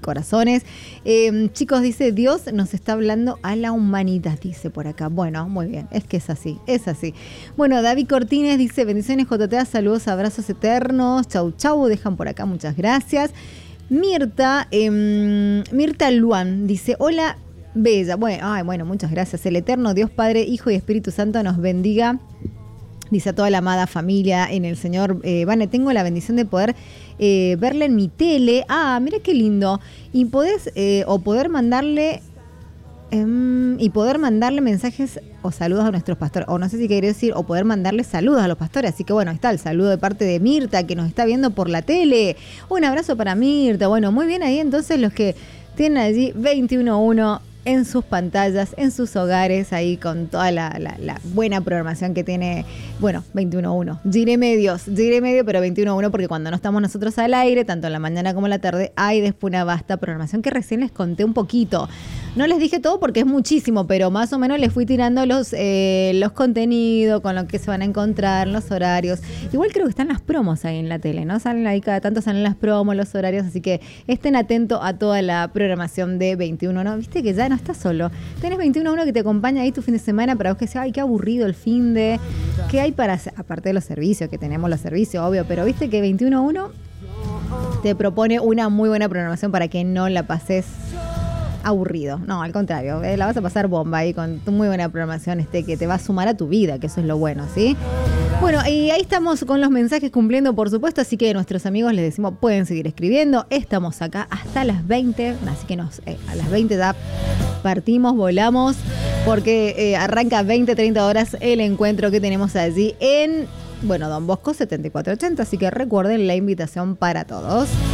corazones. Chicos, dice, Dios nos está hablando a la humanidad, dice por acá. Bueno, muy bien, es que es así, es así. Bueno, David Cortines dice, bendiciones JTA, saludos, abrazos eternos, chau chau, dejan por acá, muchas gracias. Mirta Luan dice, hola, bella. Bueno, muchas gracias. El eterno Dios Padre, Hijo y Espíritu Santo nos bendiga. Dice a toda la amada familia en el Señor. Vane, tengo la bendición de poder verla en mi tele. Mira qué lindo. Y poder mandarle mensajes o saludos a nuestros pastores. O no sé si quiere decir, o poder mandarle saludos a los pastores. Así que bueno, ahí está el saludo de parte de Mirta, que nos está viendo por la tele. Un abrazo para Mirta. Bueno, muy bien ahí entonces los que tienen allí 21.1 en sus pantallas, en sus hogares, ahí con toda la buena programación que tiene, 21.1. Giré medio, pero 21.1, porque cuando no estamos nosotros al aire, tanto en la mañana como en la tarde, hay después una vasta programación que recién les conté un poquito. No les dije todo porque es muchísimo, pero más o menos les fui tirando los contenidos, con lo que se van a encontrar, los horarios. Igual creo que están las promos ahí en la tele, ¿no? Salen ahí cada tanto, salen las promos, los horarios, así que estén atentos a toda la programación de 21.1. Viste que ya no estás solo. Tenés 21.1 que te acompaña ahí tu fin de semana para vos que sea, ay, qué aburrido el fin de... ¿Qué hay para hacer? Aparte de los servicios, que tenemos los servicios, obvio, pero viste que 21.1 te propone una muy buena programación para que no la pases aburrido. No, al contrario, la vas a pasar bomba ahí con tu muy buena programación que te va a sumar a tu vida, que eso es lo bueno, ¿sí? Bueno, y ahí estamos con los mensajes cumpliendo, por supuesto, así que nuestros amigos les decimos, pueden seguir escribiendo. Estamos acá hasta las 20, así que a las 20 ya partimos, volamos, porque arranca 20-30 horas el encuentro que tenemos allí en, Don Bosco 7480, así que recuerden la invitación para todos.